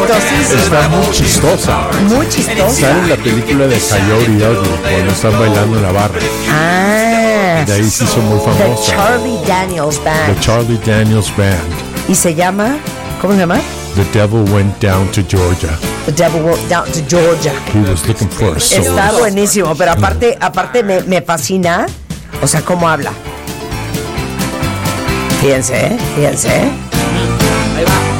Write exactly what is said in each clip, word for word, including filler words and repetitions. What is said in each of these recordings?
chistosísima. Está muy chistosa. Muy chistosa. Sale en la película de Coyote Ugly cuando están bailando en la barra. Ah. De ahí se hizo muy The famosa. Charlie Daniels Band. The Charlie Daniels Band. Y se llama, ¿cómo se llama? The Devil Went Down to Georgia. The Devil Went Down to Georgia. He was looking for a soul. Está buenísimo, pero aparte, aparte me, me fascina, o sea, cómo habla. Fíjense, ¿eh? Fíjense, ¿eh? Ahí va.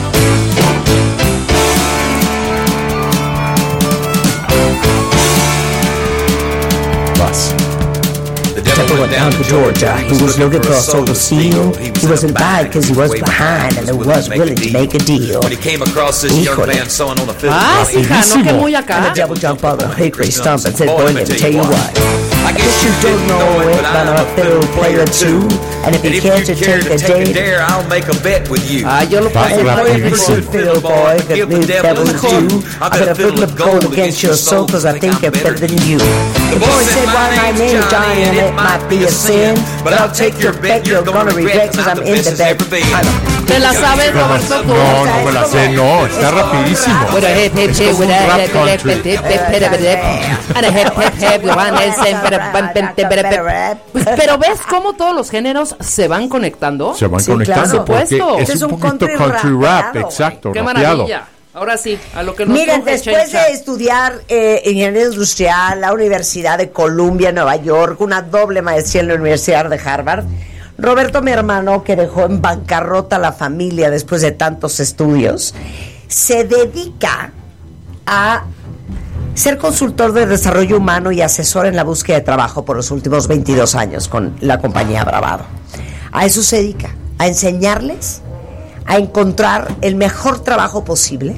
Vas. The devil went down to Georgia. He was looking for a soul of steel. He wasn't by because he was behind and he was willing to make a deal. When he came across this young Híjole. man sewing on a fiddle. Ah, sí, hija, no que muy And the acá. devil jumped on the hickory stump and said, boy, let me tell you what. I guess you don't know it, but I'm a fiddle player too. And if you care to take a date, dare, I'll make a bet with you. Ah, yo lo Va pasé. and play a rapidísimo. good fiddle, boy, that the devil do. I bet a fiddle of gold against your soul, cause I think I'm better than you. The boy said, why my name Johnny, and it might be a sin, but I'll take your bet you're gonna regret, cause I'm in the bet. I know. ¿Te la sabes, Roberto? tú? No, no me la sé, no, está rapidísimo. With a hip hip Es hip como with un a rap hip hip country. hip hip hip hip hip hip and a hip hip hip with one and same but a bum, bum, bum, bum, bum. Pero ves cómo todos los géneros se van conectando. Se van Sí, conectando claro. porque Por supuesto. es Es un un poquito country country rap, rapeado, exacto, Qué rapeado. maravilla. Ahora sí, a lo que nos Miren, truje después Chencha. de estudiar eh, ingeniería industrial, la Universidad de Columbia, Nueva York, una doble maestría en la Universidad de Harvard, Roberto, mi hermano, que dejó en bancarrota a la familia después de tantos estudios, se dedica a ser consultor de desarrollo humano y asesor en la búsqueda de trabajo por los últimos veintidós años con la compañía Bravado. A eso se dedica, a enseñarles a encontrar el mejor trabajo posible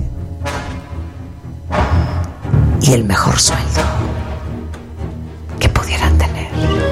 y el mejor sueldo que pudieran tener.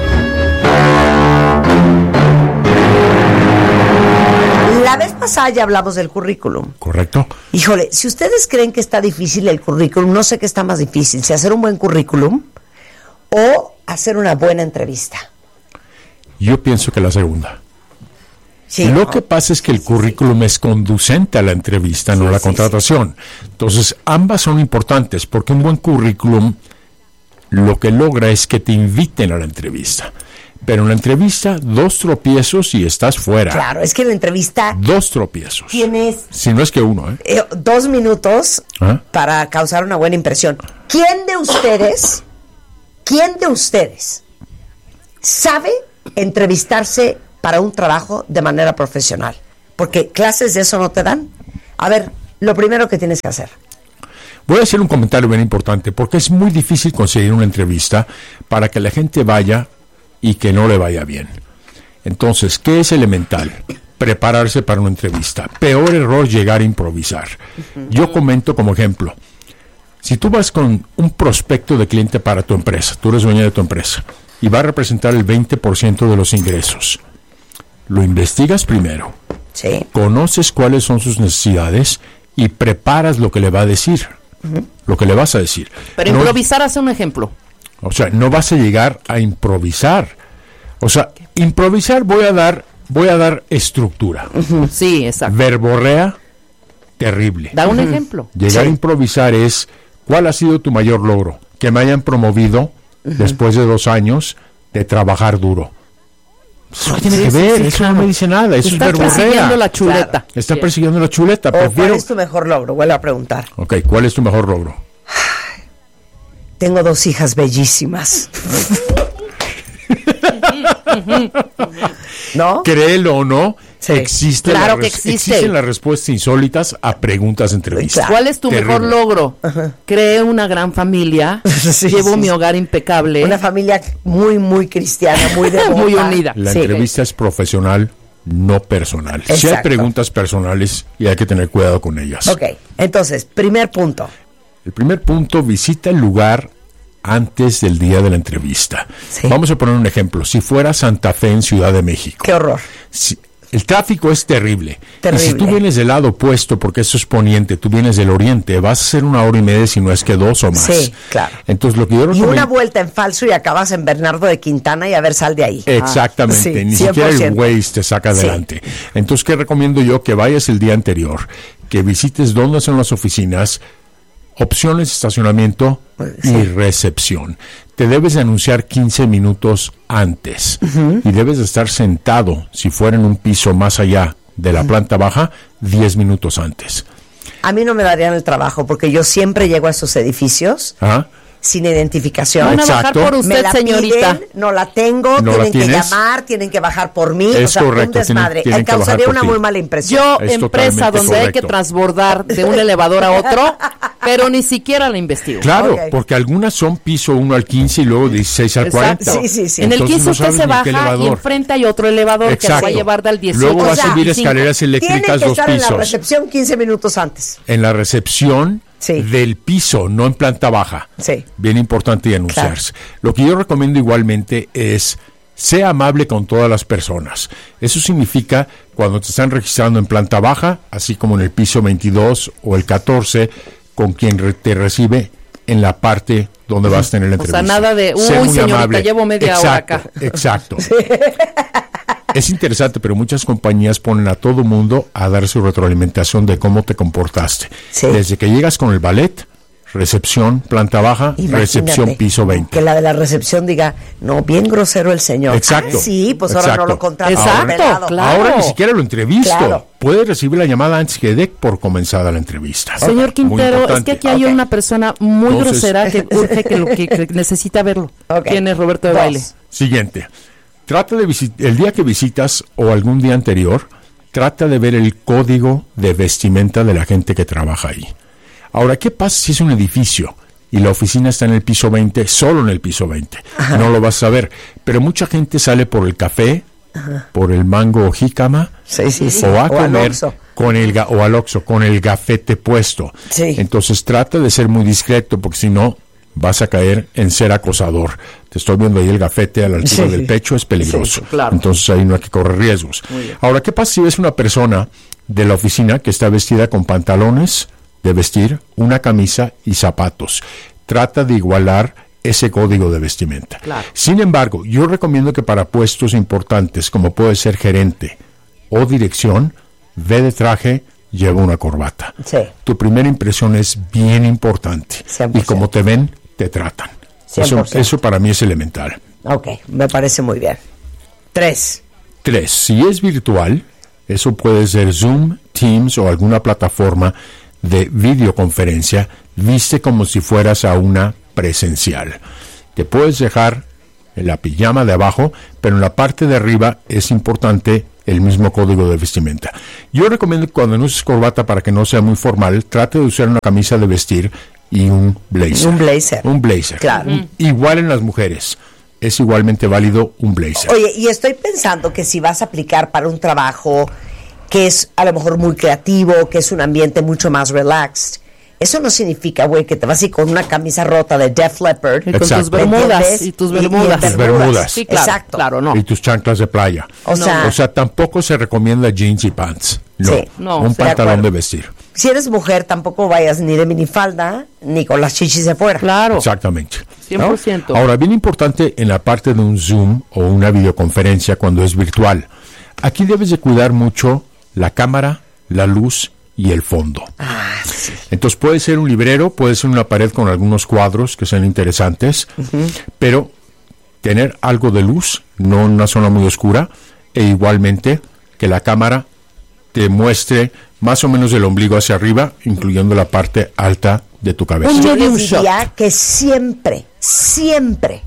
La vez pasada ya hablamos del currículum. ¿Correcto? Híjole, si ustedes creen que está difícil el currículum, no sé qué está más difícil, si hacer un buen currículum o hacer una buena entrevista. Yo pienso que la segunda. Sí, Lo ¿no? que pasa es que el currículum es conducente a la entrevista, no a la sí, contratación. Entonces, ambas son importantes porque un buen currículum lo que logra es que te inviten a la entrevista. Pero en la entrevista, dos tropiezos y estás fuera. Claro, es que en la entrevista Dos tropiezos. tienes Si no es que uno, ¿eh? eh, dos minutos ¿Ah? para causar una buena impresión. ¿Quién de ustedes, quién de ustedes sabe entrevistarse para un trabajo de manera profesional? Porque clases de eso no te dan. A ver, lo primero que tienes que hacer. Voy a hacer un comentario bien importante porque es muy difícil conseguir una entrevista para que la gente vaya y que no le vaya bien. Entonces, ¿qué es elemental? Prepararse para una entrevista. Peor error, llegar a improvisar. Yo comento como ejemplo. Si tú vas con un prospecto de cliente para tu empresa, tú eres dueña de tu empresa, y va a representar el veinte por ciento de los ingresos, lo investigas primero, Sí. conoces cuáles son sus necesidades y preparas lo que le va a decir, uh-huh. lo que le vas a decir. Pero No- improvisar hace un ejemplo. o sea, no vas a llegar a improvisar. O sea, improvisar voy a dar, voy a dar estructura. Sí, exacto. Verborrea, terrible. Da un ejemplo. Llegar Sí. a improvisar es, ¿cuál ha sido tu mayor logro? Que me hayan promovido después de dos años de trabajar duro. Eso no tiene Sí, que sí, ver, sí, eso claro. no me dice nada, eso Está es verborrea. persiguiendo la chuleta. Está Bien. persiguiendo la chuleta. ¿O cuál Prefiero... es tu mejor logro? Vuelvo a preguntar. Ok, ¿cuál es tu mejor logro? Tengo dos hijas bellísimas. ¿No? Créelo o no, Sí. existe Claro la que res- existe. existen las respuestas insólitas a preguntas de entrevista. Claro. ¿Cuál es tu Terrible. mejor logro? Creé una gran familia, Sí, llevo sí, mi sí. hogar impecable, Una familia muy, muy cristiana, muy devota. muy unida. La Sí. entrevista es profesional, no personal. Si hay Exacto. preguntas personales y hay que tener cuidado con ellas. Ok, entonces, primer punto. El primer punto, visita el lugar antes del día de la entrevista. Sí. Vamos a poner un ejemplo. Si fuera Santa Fe en Ciudad de México, Qué horror. si- El tráfico es terrible. Terrible. Y si tú vienes del lado opuesto, porque eso es poniente, tú vienes del oriente, vas a hacer una hora y media, si no es que dos o más. Sí, claro. Entonces, lo que yo Y recomiendo... una vuelta en falso y acabas en Bernardo de Quintana y a ver, sal de ahí. Exactamente, Ah, sí, ni cien por siquiera el ciento. Waze te saca Sí. adelante. Entonces, ¿qué recomiendo yo? Que vayas el día anterior, que visites dónde son las oficinas, opciones de estacionamiento Sí. y recepción. Te debes de anunciar quince minutos antes y debes de estar sentado, si fuera en un piso más allá de la planta baja, diez minutos antes. A mí no me darían el trabajo porque yo siempre llego a esos edificios ¿Ah? sin identificación. Van a bajar Exacto. por Me usted, la señorita. piden, no la tengo, ¿No la tienen que tienes? llamar, tienen que bajar por mí. Es o sea, correcto, un desmadre. tienen- tienen que Causaría bajar por una ti. muy mala impresión. Yo, Es empresa totalmente donde hay que correcto. transbordar de un elevador a otro, pero ni siquiera la investigo. Claro, Ok. porque algunas son piso uno al quince y luego dieciséis al Exacto. cuarenta. Sí, sí, sí. En el Entonces quince no usted sabes se ni qué baja y elevador. enfrente hay otro elevador que le va a Exacto. llevar del dieciocho Luego va a al subir veinticinco. escaleras Tienen eléctricas que dos estar en la pisos. recepción quince minutos antes. En la recepción Sí. del piso, no en planta baja. Sí. Bien importante y anunciarse. Lo que yo recomiendo igualmente es sea amable con todas las personas. Eso significa cuando te están registrando en planta baja, así como en el piso veintidós o el catorce, con quien re- te recibe en la parte donde vas a tener la O sea, entrevista. nada de, Sé uy, muy señorita, amable. llevo media hora Exacto, acá. Exacto. Es interesante, pero muchas compañías ponen a todo mundo a dar su retroalimentación de cómo te comportaste. Sí. Desde que llegas con el ballet, recepción, planta baja, Imagínate recepción, piso veinte. Que la de la recepción diga, no, bien grosero el señor. Exacto. Ah, sí, pues ahora Exacto. no lo contrato. Exacto, pelado. claro. Ahora ni siquiera lo entrevisto. Claro. Puedes recibir la llamada antes que dé por comenzada la entrevista. Señor Muy Quintero, es importante. que aquí hay Ok. una persona muy Entonces- grosera que urge que, lo, que, que necesita verlo. Ok. ¿Quién es Roberto de Dos. Baile? Siguiente. Trata de visitar, el día que visitas o algún día anterior, trata de ver el código de vestimenta de la gente que trabaja ahí. Ahora, ¿qué pasa si es un edificio y la oficina está en el piso veinte, solo en el piso veinte? No lo vas a ver. Pero mucha gente sale por el café, por el mango o jícama, Sí, sí, sí. o a O al comer Oxxo. con el ga- o al Oxxo, con el gafete puesto. Sí. Entonces trata de ser muy discreto, porque si no vas a caer en ser acosador. Te estoy viendo ahí el gafete a la altura Sí. del pecho, es peligroso. Sí, claro. Entonces ahí no hay que correr riesgos. Ahora, ¿qué pasa si ves una persona de la oficina que está vestida con pantalones de vestir, una camisa y zapatos? Trata de igualar ese código de vestimenta. Claro. Sin embargo, yo recomiendo que para puestos importantes, como puede ser gerente o dirección, ve de traje, lleva una corbata. Sí. Tu primera impresión es bien importante. cien por Y como te ven, te tratan. cien Eso, por ciento. eso para mí es elemental. Ok, me parece muy bien. Tres. Tres, si es virtual, eso puede ser Zoom, Teams o alguna plataforma de videoconferencia, viste como si fueras a una presencial. Te puedes dejar en la pijama de abajo, pero en la parte de arriba es importante el mismo código de vestimenta. Yo recomiendo que cuando no uses corbata, para que no sea muy formal, trate de usar una camisa de vestir y un blazer. Un blazer. Un blazer. Claro. Un- Igual en las mujeres. Es igualmente válido un blazer. Oye, y estoy pensando que si vas a aplicar para un trabajo que es a lo mejor muy creativo, que es un ambiente mucho más relaxed, eso no significa, güey, que te vas a ir con una camisa rota de Def Leppard. Y con Exacto. tus bermudas. ¿entiendes? Y tus Y- y en bermudas. Tus bermudas. Sí, claro. Exacto. Claro, no. Y tus chanclas de playa. O sea, O sea, tampoco se recomienda jeans y pants. No, Sí. No, un estoy de pantalón acuerdo. de vestir. si eres mujer, tampoco vayas ni de minifalda, ni con las chichis de fuera. Claro, Exactamente. cien por ciento. Ahora, bien importante en la parte de un Zoom o una videoconferencia cuando es virtual. Aquí debes de cuidar mucho la cámara, la luz y el fondo. Ah, sí. Entonces puede ser un librero, puede ser una pared con algunos cuadros que sean interesantes, pero tener algo de luz, no en una zona muy oscura, e igualmente que la cámara te muestre más o menos del ombligo hacia arriba, incluyendo la parte alta de tu cabeza. Un Yo medium les diría que siempre, siempre,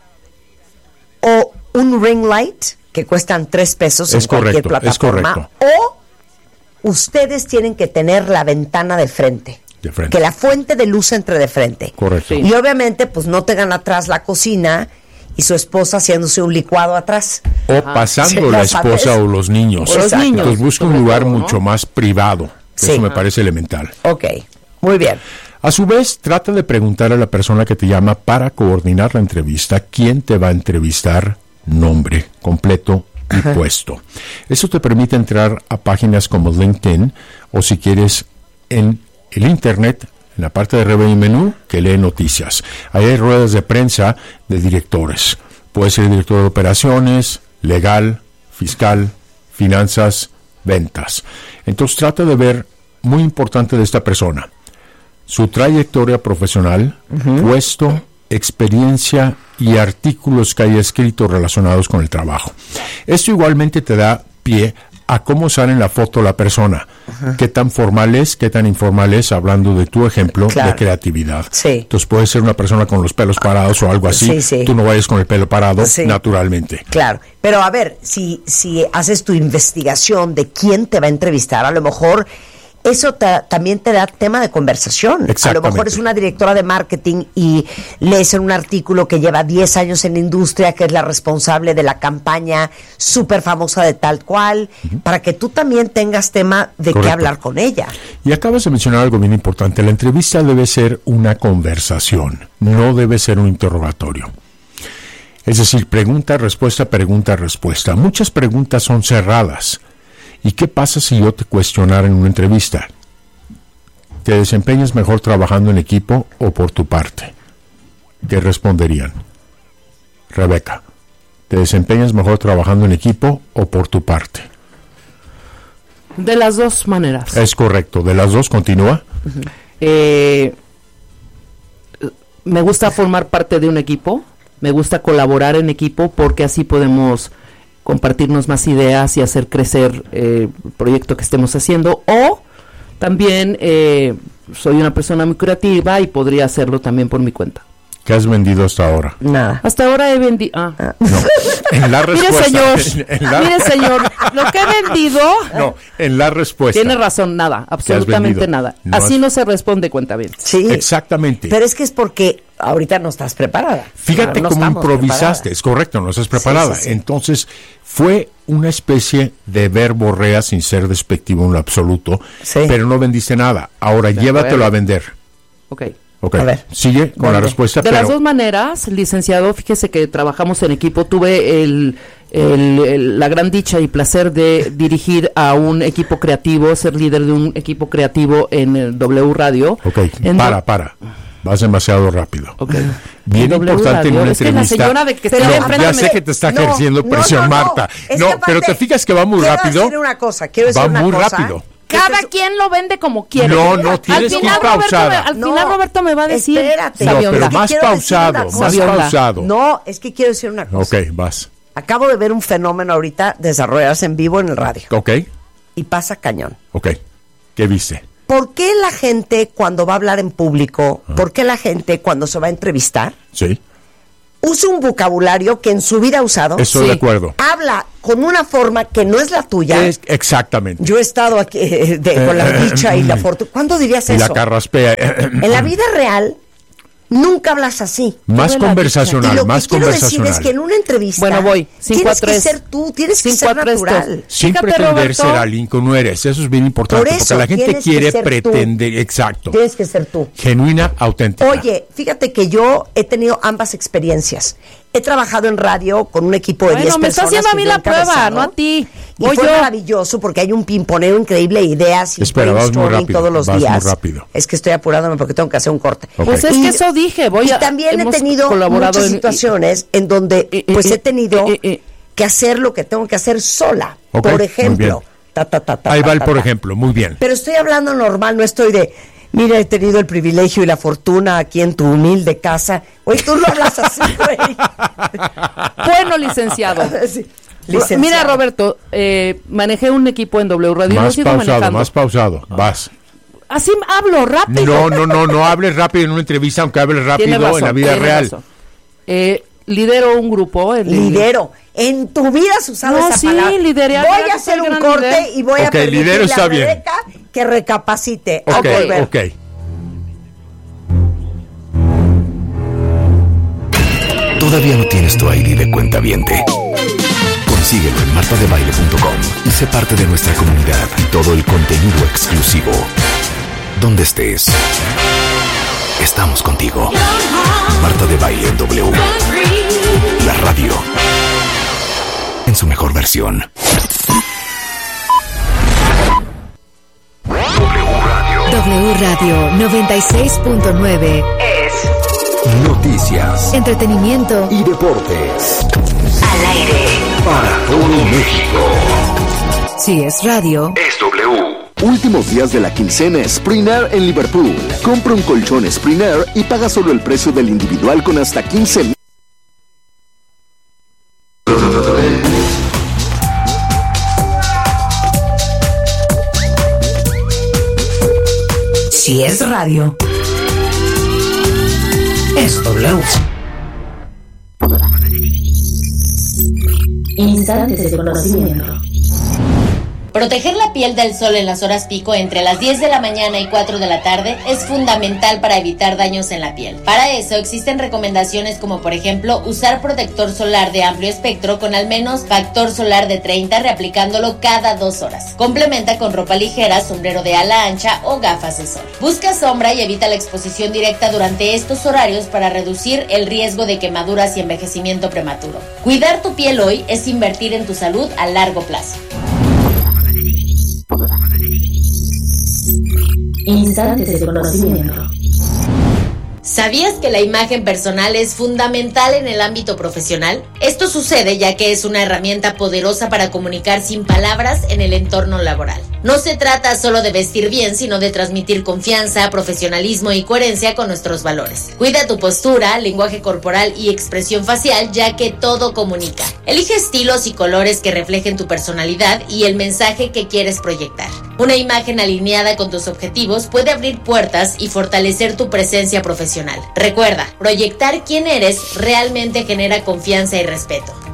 o un ring light, que cuestan tres pesos en Es cualquier correcto, es plataforma, correcto. o ustedes tienen que tener la ventana de frente. De frente. Que la fuente de luz entre de frente. Correcto. Sí. Y obviamente, pues no tengan atrás la cocina y su esposa haciéndose un licuado atrás. O pasando Sí, la ya sabes. esposa o los niños. O los Exacto. niños. Entonces busca un sobre lugar todo, ¿no? mucho más privado. Sí. Eso me parece elemental. Ok, muy bien. A su vez, trata de preguntar a la persona que te llama para coordinar la entrevista quién te va a entrevistar, nombre completo y Ajá. puesto. Eso te permite entrar a páginas como LinkedIn o si quieres en el Internet, en la parte de arriba del menú, que lee noticias. Ahí hay ruedas de prensa de directores. Puede ser director de operaciones, legal, fiscal, finanzas, ventas. Entonces trata de ver, muy importante de esta persona, su trayectoria profesional, uh-huh. puesto, experiencia y artículos que haya escrito relacionados con el trabajo. Esto igualmente te da pie a cómo sale en la foto la persona, uh-huh. qué tan formal es, qué tan informal es, hablando de tu ejemplo claro. de creatividad. Sí. Entonces puede ser una persona con los pelos parados o algo así, sí, sí. tú no vayas con el pelo parado sí. naturalmente. Claro, pero a ver, si, si haces tu investigación de quién te va a entrevistar, a lo mejor eso te, también te da tema de conversación. A lo mejor es una directora de marketing y lees en un artículo que lleva diez años en la industria, que es la responsable de la campaña súper famosa de tal cual, uh-huh. para que tú también tengas tema de Correcto. Qué hablar con ella. Y acabas de mencionar algo bien importante. La entrevista debe ser una conversación, no debe ser un interrogatorio. Es decir, pregunta, respuesta, pregunta, respuesta. Muchas preguntas son cerradas. ¿Y qué pasa si yo te cuestionara en una entrevista? ¿Te desempeñas mejor trabajando en equipo o por tu parte? ¿Qué responderían? Rebeca, ¿te desempeñas mejor trabajando en equipo o por tu parte? De las dos maneras. Es correcto, de las dos, continúa. Uh-huh. Eh, me gusta formar parte de un equipo, me gusta colaborar en equipo porque así podemos compartirnos más ideas y hacer crecer eh, el proyecto que estemos haciendo, o también eh, soy una persona muy creativa y podría hacerlo también por mi cuenta. ¿Qué has vendido hasta ahora? Nada. Hasta ahora he vendido... Ah. No, en la respuesta... Mire, señor, en, en la... mire, señor, lo que he vendido... No, en la respuesta. Tiene razón, nada, absolutamente nada. No Así has... no se responde, cuenta bien. Sí. Exactamente. Pero es que es porque ahorita no estás preparada. Fíjate no, no cómo improvisaste, preparada. Es correcto, no estás preparada. Sí, sí, sí. Entonces, fue una especie de verborrea sin ser despectivo en lo absoluto, sí. pero no vendiste nada. Ahora, de llévatelo acuerdo. A vender. Ok. Okay. A ver, sigue con la respuesta. De pero... las dos maneras, licenciado, fíjese que trabajamos en equipo. Tuve el, el, el, la gran dicha y placer de dirigir a un equipo creativo, ser líder de un equipo creativo en el W Radio. Ok, en para, do... para. Vas demasiado rápido. Okay. Bien importante en una es entrevista. Que la señora de que está no, ya sé que te está ejerciendo no, presión, no, no, Marta. No, no pero te fijas que va muy quiero rápido. Quiero decir una cosa, quiero decir va una muy cosa. rápido. Cada quien lo vende como quiere. No, no, tienes que ir pausada. Me, al no, final Roberto me va a decir... Espérate. No, pero más pausado, más pausado. No, es que quiero decir una cosa. Ok, vas. Acabo de ver un fenómeno ahorita desarrollarse en vivo en el radio. Ok. Y pasa cañón. Ok. ¿Qué viste? ¿Por qué la gente cuando va a hablar en público, ah. por qué la gente cuando se va a entrevistar... Sí. usa un vocabulario que en su vida ha usado. Estoy sí. de acuerdo. Habla con una forma que no es la tuya. Es, exactamente. Yo he estado aquí eh, de, con la dicha y la fortuna. ¿Cuándo dirías y eso? Y la carraspea. En la vida real, nunca hablas así. Más conversacional, y lo más que quiero conversacional. decir es que en una entrevista bueno, voy. tienes que ser tú, tienes que ser natural. Sin Fíjate, pretender Roberto, ser alguien que no eres. Eso es bien importante. Por eso, porque la gente quiere pretender. Tú. Exacto. Tienes que ser tú. Genuina, auténtica. Oye, fíjate que yo he tenido ambas experiencias. He trabajado en radio con un equipo de diez bueno, me personas. Está haciendo a mí la prueba, no a ti. Y fue yo. maravilloso porque hay un pimponeo increíble de ideas y Espera, vas muy rápido, todos los vas días. Muy rápido. Es que estoy apurándome porque tengo que hacer un corte. Okay. Pues es y, que eso dije. Voy y a, también he tenido muchas en, situaciones y, en donde y, pues y, he tenido y, y, que hacer lo que tengo que hacer sola. Okay, por ejemplo. Ta, ta, ta, ta, Ahí ta, va el ta, por ta. ejemplo, muy bien. Pero estoy hablando normal, no estoy de... Mira, he tenido el privilegio y la fortuna aquí en tu humilde casa. Oye, tú no hablas así, güey. Bueno, licenciado. Sí. Licenciado. Mira, Roberto, eh, manejé un equipo en W Radio. Más pausado, manejando. más pausado. Vas. Así hablo rápido. No, no, no, no hables rápido en una entrevista, aunque hables rápido razón, en la vida real. Eh, lidero un grupo. El, lidero. En tu vida has usado no, esa sí, palabra. Liderear, voy a hacer un corte líder. y voy okay, a permitirle a Rebeca bien. que recapacite. Ok, volver. ok. ¿Todavía no tienes tu I D de cuentaviente? Consíguelo en marta de baile punto com y sé parte de nuestra comunidad y todo el contenido exclusivo. Donde estés, estamos contigo. Marta de Baile en W. La radio. en su mejor versión. W Radio noventa y seis punto nueve es Noticias, entretenimiento y deportes. Al aire Para todo México. Si es radio, Es W. Últimos días de la quincena Sprint en Liverpool. Compra un colchón Sprint y paga solo el precio del individual con hasta quince mil. si es radio, es W. Instantes de conocimiento. Proteger la piel del sol en las horas pico entre las diez de la mañana y cuatro de la tarde es fundamental para evitar daños en la piel. Para eso existen recomendaciones como por ejemplo usar protector solar de amplio espectro con al menos factor solar de treinta reaplicándolo cada dos horas. Complementa con ropa ligera, sombrero de ala ancha o gafas de sol. Busca sombra y evita la exposición directa durante estos horarios para reducir el riesgo de quemaduras y envejecimiento prematuro. Cuidar tu piel hoy es invertir en tu salud a largo plazo. Instantes de conocimiento. ¿Sabías que la imagen personal es fundamental en el ámbito profesional? Esto sucede ya que es una herramienta poderosa para comunicar sin palabras en el entorno laboral. No se trata solo de vestir bien, sino de transmitir confianza, profesionalismo y coherencia con nuestros valores. Cuida tu postura, lenguaje corporal y expresión facial, ya que todo comunica. Elige estilos y colores que reflejen tu personalidad y el mensaje que quieres proyectar. Una imagen alineada con tus objetivos puede abrir puertas y fortalecer tu presencia profesional. Recuerda, proyectar quién eres realmente genera confianza y respeto.